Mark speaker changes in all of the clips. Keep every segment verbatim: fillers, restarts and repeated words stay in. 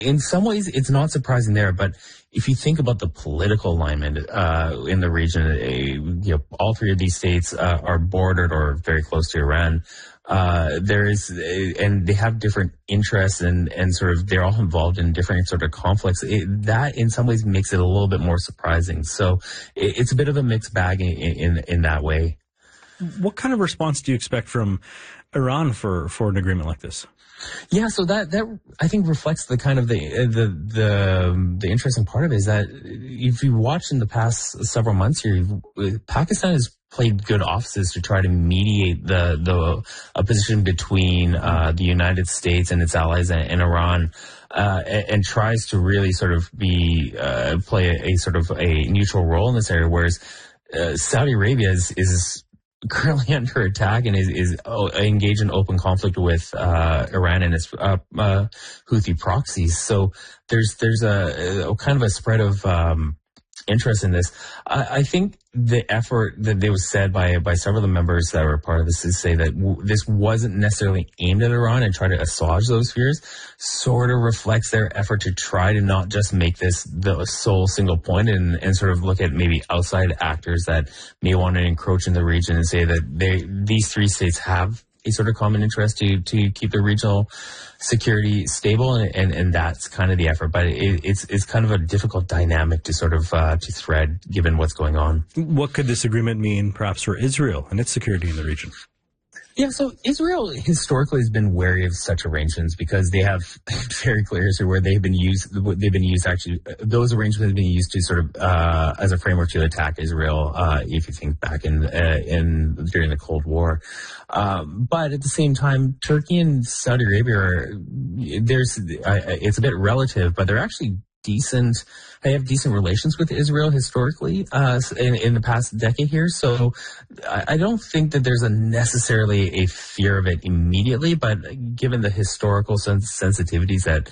Speaker 1: in some ways, it's not surprising there, but if you think about the political alignment uh, in the region, uh, you know, all three of these states uh, are bordered or very close to Iran. Uh, there is, and they have different interests and, and sort of, they're all involved in different sort of conflicts. It, that in some ways makes it a little bit more surprising. So it, it's a bit of a mixed bag in, in, in that way.
Speaker 2: What kind of response do you expect from Iran for, for an agreement like this?
Speaker 1: Yeah, so that, that I think reflects the kind of the, the, the, the interesting part of it is that if you watch in the past several months here, Pakistan has played good offices to try to mediate the, the opposition between, uh, the United States and its allies and, and Iran, uh, and, and tries to really sort of be, uh, play a, a sort of a neutral role in this area, whereas, uh, Saudi Arabia is, is currently under attack and is, is oh, engaged in open conflict with uh, Iran and its uh, uh, Houthi proxies. So there's there's a, a kind of a spread of um, interest in this. I, I think the effort that was said by by several of the members that were part of this is say that w- this wasn't necessarily aimed at Iran and try to assuage those fears, sort of reflects their effort to try to not just make this the sole single point and, and sort of look at maybe outside actors that may want to encroach in the region and say that they these three states have a sort of common interest to to keep the regional security stable, and and, and that's kind of the effort. But it, it's it's kind of a difficult dynamic to sort of uh, to thread given what's going on.
Speaker 2: What could this agreement mean, perhaps, for Israel and its security in the region?
Speaker 1: Yeah, so Israel historically has been wary of such arrangements because they have very clear history where they've been used. They've been used actually. Those arrangements have been used to sort of uh, as a framework to attack Israel. Uh, if you think back in uh, in during the Cold War, um, but at the same time, Turkey and Saudi Arabia are there's uh, it's a bit relative, but they're actually decent. They have decent relations with Israel historically uh, in, in the past decade here. So I, I don't think that there's a necessarily a fear of it immediately, but given the historical sens- sensitivities that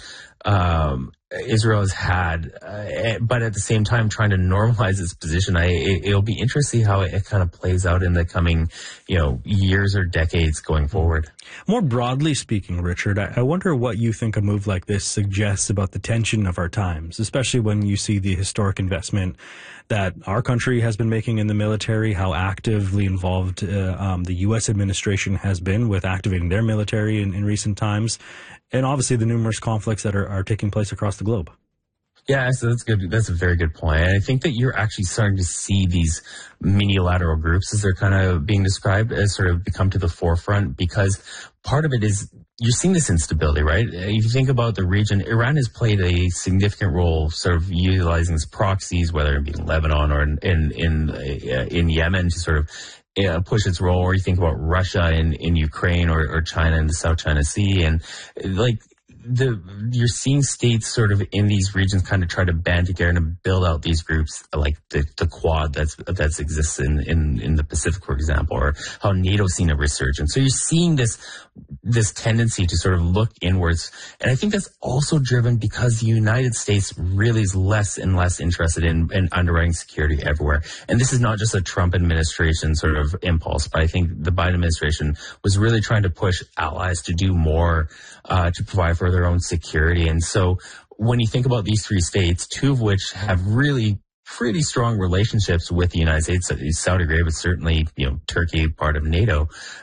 Speaker 1: um, Israel has had, uh, but at the same time trying to normalize its position, I, it, it'll be interesting how it, it kind of plays out in the coming, you know, years or decades going forward.
Speaker 2: More broadly speaking, Richard, I, I wonder what you think a move like this suggests about the tension of our times, especially when you see the historic investment that our country has been making in the military, how actively involved uh, um, the U S administration has been with activating their military in, in recent times, and obviously the numerous conflicts that are, are taking place across the globe.
Speaker 1: Yeah, so that's good. That's a very good point. And I think that you're actually starting to see these mini-lateral groups, as they're kind of being described, as sort of become to the forefront, because part of it is you're seeing this instability, right? If you think about the region, Iran has played a significant role sort of utilizing its proxies, whether it be in Lebanon or in, in, in, uh, in Yemen, to sort of Uh, push its role, or you think about Russia in, in Ukraine or, or China in the South China Sea. And like the, you're seeing states sort of in these regions kind of try to band together and build out these groups like the, the Quad that's, that's exists in, in, in the Pacific, for example, or how NATO's seen a resurgence. So you're seeing this, this tendency to sort of look inwards. And I think that's also driven because the United States really is less and less interested in, in underwriting security everywhere. And this is not just a Trump administration sort of impulse, but I think the Biden administration was really trying to push allies to do more, uh, to provide for their own security. And so when you think about these three states, two of which have really pretty strong relationships with the United States, Saudi Arabia, certainly, you know, Turkey, part of NATO,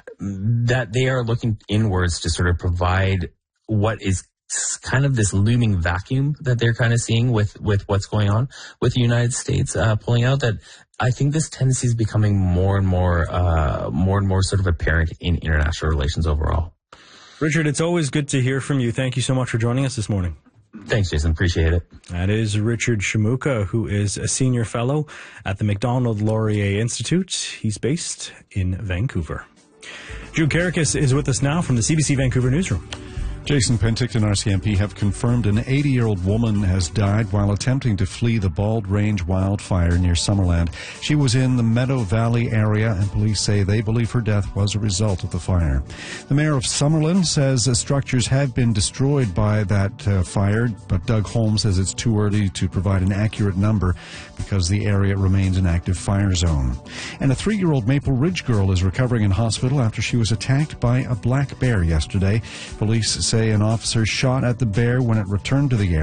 Speaker 1: that they are looking inwards to sort of provide what is kind of this looming vacuum that they're kind of seeing with, with what's going on with the United States, uh, pulling out. That I think this tendency is becoming more and more, uh, more and more sort of apparent in international relations overall.
Speaker 2: Richard, it's always good to hear from you. Thank you so much for joining us this morning.
Speaker 1: Thanks, Jason. Appreciate it.
Speaker 2: That is Richard Shimooka, who is a senior fellow at the Macdonald Laurier Institute. He's based in Vancouver. Drew Karakis is with us now from the C B C Vancouver newsroom.
Speaker 3: Jason Penticton, R C M P, have confirmed an eighty-year-old woman has died while attempting to flee the Bald Range wildfire near Summerland. She was in the Meadow Valley area, and police say they believe her death was a result of the fire. The mayor of Summerland says uh, structures have been destroyed by that uh, fire, but Doug Holmes says it's too early to provide an accurate number because the area remains an active fire zone. And a three-year-old Maple Ridge girl is recovering in hospital after she was attacked by a black bear yesterday. Police say an officer shot at the bear when it returned to the area.